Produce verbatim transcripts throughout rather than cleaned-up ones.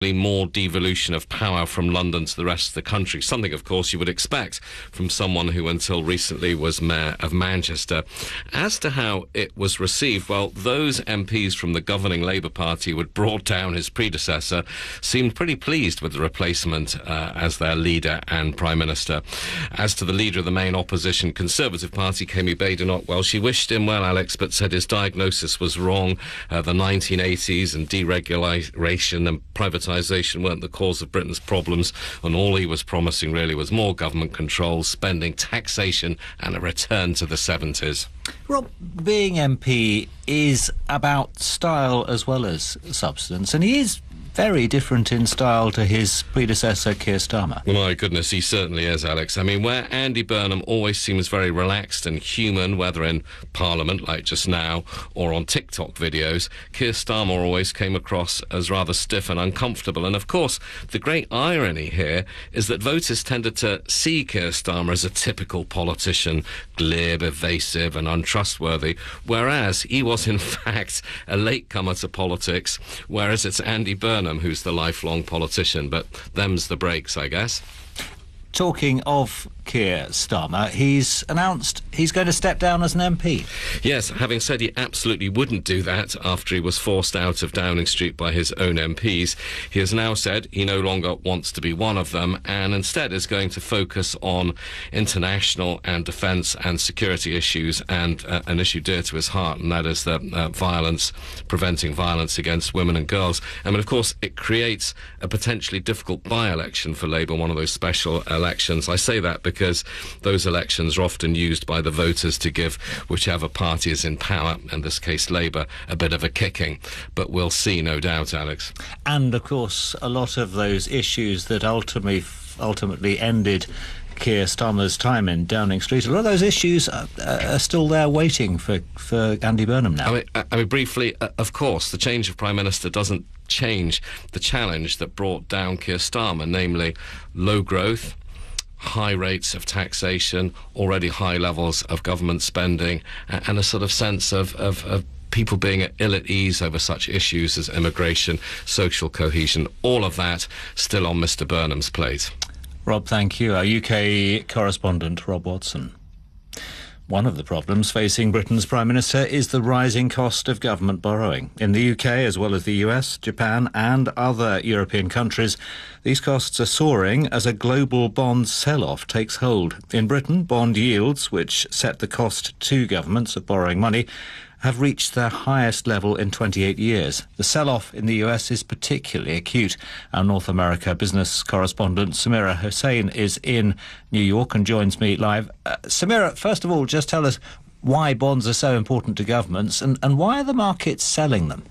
more devolution of power from London to the rest of the country, something, of course, you would expect from someone who until recently was Mayor of Manchester. As to how it was received, well, those M Ps from the governing Labour Party who had brought down his predecessor seemed pretty pleased with the replacement uh, as their leader and Prime Minister. As to the leader of the main opposition Conservative Party, Kemi Badenoch, well, she wished him well, Alex, but said his diagnosis was wrong. Uh, the nineteen eighties and deregulation and privatisation weren't the cause of Britain's problems, and all he was promising really was more government control, spending, taxation and a return to the seventies. Rob, being M P is about style as well as substance, and he is very different in style to his predecessor, Keir Starmer. Well, my goodness, he certainly is, Alex. I mean, where Andy Burnham always seems very relaxed and human, whether in Parliament, like just now, or on TikTok videos, Keir Starmer always came across as rather stiff and uncomfortable. And, of course, the great irony here is that voters tended to see Keir Starmer as a typical politician, glib, evasive and untrustworthy, whereas he was, in fact, a latecomer to politics, whereas it's Andy Burnham who's the lifelong politician. But them's the breaks, I guess. Talking of Keir Starmer, he's announced he's going to step down as an M P. Yes, having said he absolutely wouldn't do that after he was forced out of Downing Street by his own M Ps, he has now said he no longer wants to be one of them and instead is going to focus on international and defence and security issues and uh, an issue dear to his heart, and that is the uh, violence, preventing violence against women and girls. I mean, of course, it creates a potentially difficult by-election for Labour, one of those special elections. I say that because because those elections are often used by the voters to give whichever party is in power, in this case Labour, a bit of a kicking. But we'll see, no doubt, Alex. And, of course, a lot of those issues that ultimately, ultimately ended Keir Starmer's time in Downing Street, a lot of those issues are, are still there waiting for, for Andy Burnham now. I mean, I mean briefly, uh, of course, the change of Prime Minister doesn't change the challenge that brought down Keir Starmer, namely low growth, high rates of taxation, already high levels of government spending, and a sort of sense of, of, of people being ill at ease over such issues as immigration, social cohesion, all of that still on Mr Burnham's plate. Rob, thank you. Our U K correspondent, Rob Watson. One of the problems facing Britain's Prime Minister is the rising cost of government borrowing. In the U K, as well as the U S, Japan and other European countries, these costs are soaring as a global bond sell-off takes hold. In Britain, bond yields, which set the cost to governments of borrowing money, have reached their highest level in twenty-eight years. The sell-off in the U S is particularly acute. Our North America business correspondent Samira Hussain is in New York and joins me live. Uh, Samira, first of all, just tell us why bonds are so important to governments and, and why are the markets selling them?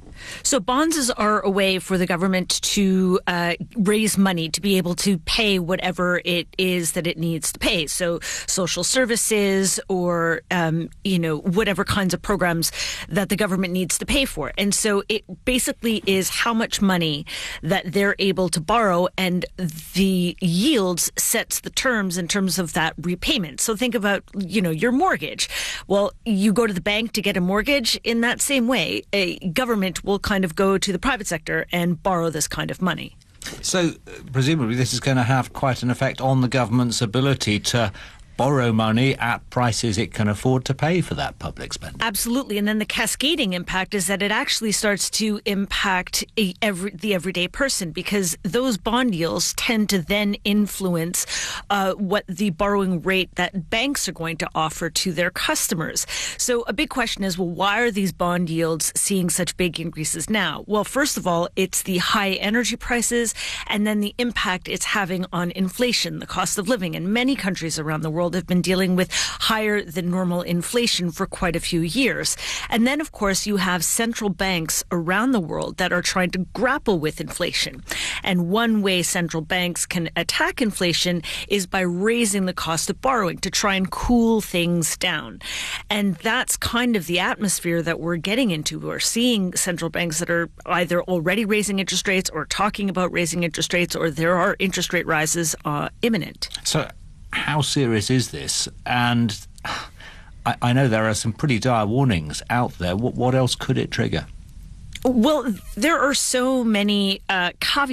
So bonds are a way for the government to uh, raise money to be able to pay whatever it is that it needs to pay. So social services or, um, you know, whatever kinds of programs that the government needs to pay for. And so it basically is how much money that they're able to borrow, and the yields sets the terms in terms of that repayment. So think about, you know, your mortgage. Well, you go to the bank to get a mortgage. In that same way, a government will kind of go to the private sector and borrow this kind of money. So, uh, presumably this is going to have quite an effect on the government's ability to borrow money at prices it can afford to pay for that public spending. Absolutely. And then the cascading impact is that it actually starts to impact a, every, the everyday person, because those bond yields tend to then influence uh, what the borrowing rate that banks are going to offer to their customers. So a big question is, well, why are these bond yields seeing such big increases now? Well, first of all, it's the high energy prices and then the impact it's having on inflation, the cost of living. And many countries around the world have been dealing with higher than normal inflation for quite a few years. And then, of course, you have central banks around the world that are trying to grapple with inflation. And one way central banks can attack inflation is by raising the cost of borrowing to try and cool things down. And that's kind of the atmosphere that we're getting into. We're seeing central banks that are either already raising interest rates or talking about raising interest rates, or there are interest rate rises uh, imminent. So how serious is this? And I, I know there are some pretty dire warnings out there. What, what else could it trigger? Well, there are so many uh, caveats